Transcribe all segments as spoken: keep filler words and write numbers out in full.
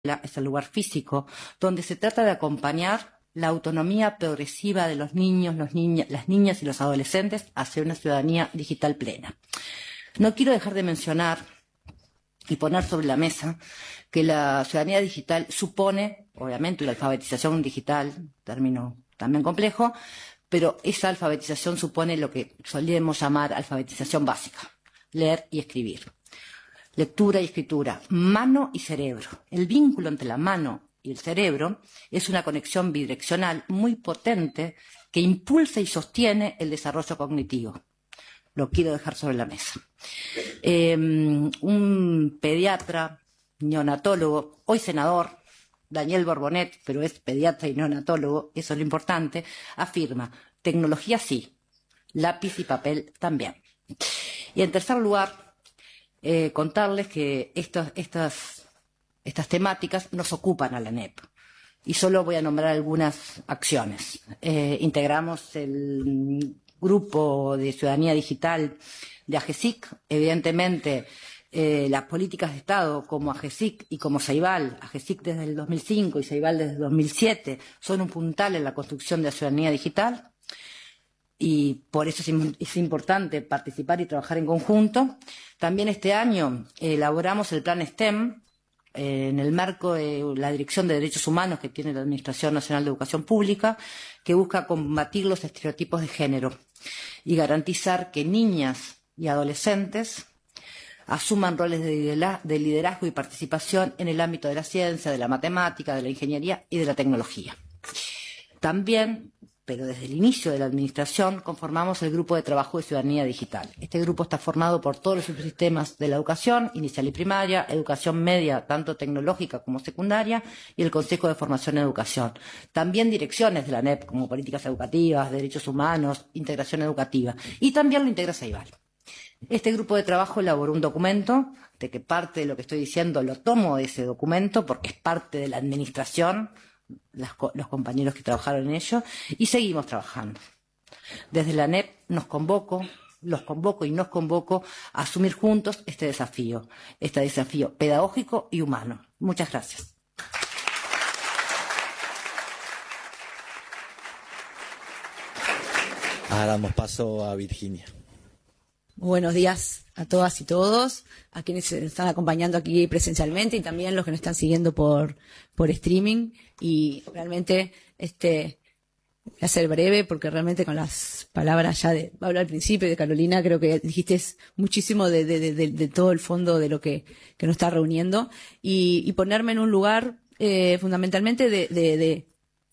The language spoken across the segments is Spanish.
es el lugar físico, donde se trata de acompañar la autonomía progresiva de los niños, los niña, las niñas y los adolescentes hacia una ciudadanía digital plena. No quiero dejar de mencionar y poner sobre la mesa que la ciudadanía digital supone, obviamente, la alfabetización digital, término también complejo, pero esa alfabetización supone lo que solemos llamar alfabetización básica, leer y escribir. Lectura y escritura, mano y cerebro. El vínculo entre la mano y el cerebro es una conexión bidireccional muy potente que impulsa y sostiene el desarrollo cognitivo. Lo quiero dejar sobre la mesa. Eh, un pediatra, neonatólogo, hoy senador, Daniel Borbonet, pero es pediatra y neonatólogo, eso es lo importante, afirma, tecnología sí, lápiz y papel también. Y en tercer lugar, Eh, contarles que estos, estas, estas temáticas nos ocupan a la A N E P y solo voy a nombrar algunas acciones. Eh, integramos el grupo de ciudadanía digital de AGESIC, evidentemente eh, las políticas de Estado como AGESIC y como Ceibal, AGESIC desde el dos mil cinco y Ceibal desde el dos mil siete, son un puntal en la construcción de la ciudadanía digital. Y por eso es importante participar y trabajar en conjunto. También este año elaboramos el plan STEM eh, en el marco de la Dirección de Derechos Humanos que tiene la Administración Nacional de Educación Pública, que busca combatir los estereotipos de género y garantizar que niñas y adolescentes asuman roles de liderazgo y participación en el ámbito de la ciencia, de la matemática, de la ingeniería y de la tecnología. También, pero desde el inicio de la Administración, conformamos el Grupo de Trabajo de Ciudadanía Digital. Este grupo está formado por todos los subsistemas de la educación, inicial y primaria, educación media, tanto tecnológica como secundaria, y el Consejo de Formación en Educación. También direcciones de la A N E P, como políticas educativas, derechos humanos, integración educativa. Y también lo integra Ceibal. Este grupo de trabajo elaboró un documento, de que parte de lo que estoy diciendo lo tomo de ese documento, porque es parte de la Administración, Las, los compañeros que trabajaron en ello, y seguimos trabajando. Desde la A N E P nos convoco, los convoco y nos convoco a asumir juntos este desafío, este desafío pedagógico y humano. Muchas gracias. Ahora damos paso a Virginia. Buenos días a todas y todos, a quienes se están acompañando aquí presencialmente y también los que nos están siguiendo por, por streaming. Y realmente este voy a ser breve porque realmente con las palabras ya de Pablo al principio y de Carolina creo que dijiste muchísimo de, de, de, de, de todo el fondo de lo que, que nos está reuniendo y, y ponerme en un lugar eh, fundamentalmente de, de, de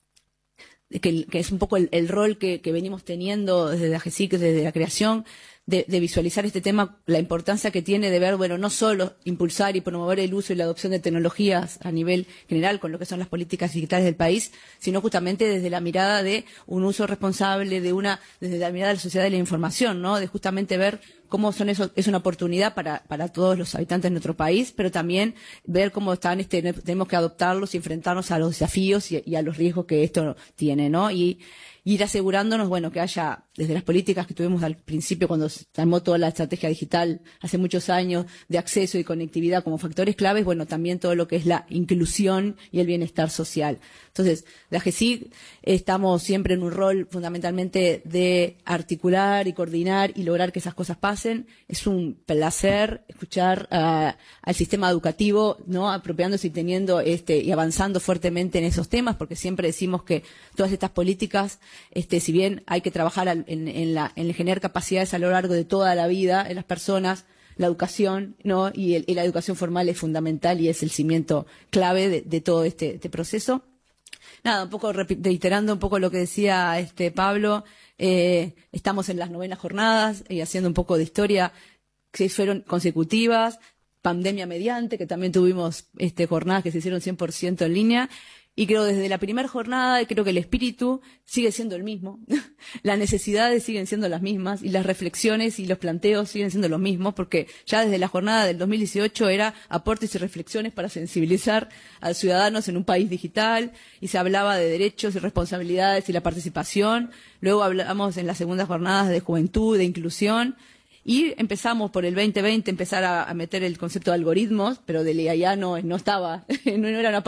Que, que es un poco el, el rol que, que venimos teniendo desde AGESIC, desde la creación, de, de visualizar este tema, la importancia que tiene de ver, bueno, no solo impulsar y promover el uso y la adopción de tecnologías a nivel general con lo que son las políticas digitales del país, sino justamente desde la mirada de un uso responsable, de una, desde la mirada de la sociedad de la información, ¿no? De justamente ver cómo son eso, es una oportunidad para, para todos los habitantes de nuestro país, pero también ver cómo están, este, tenemos que adoptarlos y enfrentarnos a los desafíos y, y a los riesgos que esto tiene, ¿no? Y ir asegurándonos, bueno, que haya, desde las políticas que tuvimos al principio cuando se armó toda la estrategia digital hace muchos años, de acceso y conectividad como factores claves, bueno, también todo lo que es la inclusión y el bienestar social. Entonces, de AGESIC estamos siempre en un rol fundamentalmente de articular y coordinar y lograr que esas cosas pasen. Es un placer escuchar uh, al sistema educativo, ¿no? Apropiándose y teniendo este y avanzando fuertemente en esos temas, porque siempre decimos que todas estas políticas, este, si bien hay que trabajar en, en, la, en generar capacidades a lo largo de toda la vida en las personas, la educación, ¿no? Y, el, y la educación formal es fundamental y es el cimiento clave de, de todo este, este proceso. Nada, un poco reiterando un poco lo que decía este Pablo, eh, estamos en las novenas jornadas y haciendo un poco de historia que fueron consecutivas, pandemia mediante, que también tuvimos este, jornadas que se hicieron cien por ciento en línea. Y creo desde la primera jornada, creo que el espíritu sigue siendo el mismo. Las necesidades siguen siendo las mismas y las reflexiones y los planteos siguen siendo los mismos, porque ya desde la jornada del dos mil dieciocho era aportes y reflexiones para sensibilizar a los ciudadanos en un país digital y se hablaba de derechos y responsabilidades y la participación. Luego hablamos en las segundas jornadas de juventud, de inclusión. Y empezamos por el veinte veinte empezar a, a meter el concepto de algoritmos, pero de I A no, no estaba, no era una